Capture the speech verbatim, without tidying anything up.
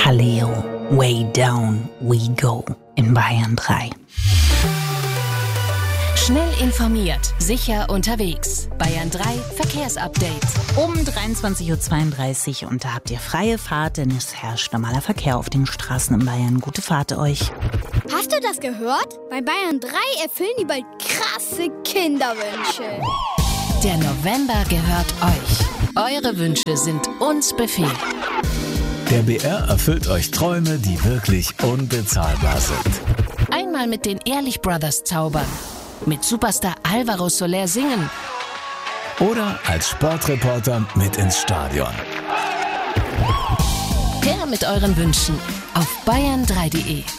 Kaleo, Way Down We Go in Bayern drei. Schnell informiert, sicher unterwegs. Bayern drei Verkehrsupdate. Um dreiundzwanzig Uhr zweiunddreißig und da habt ihr freie Fahrt, denn es herrscht normaler Verkehr auf den Straßen in Bayern. Gute Fahrt euch. Hast du das gehört? Bei Bayern drei erfüllen die bald krasse Kinderwünsche. Der November gehört euch. Eure Wünsche sind uns Befehl. Der B R erfüllt euch Träume, die wirklich unbezahlbar sind. Einmal mit den Ehrlich Brothers zaubern. Mit Superstar Alvaro Soler singen. Oder als Sportreporter mit ins Stadion. Her mit euren Wünschen auf bayern drei punkt de.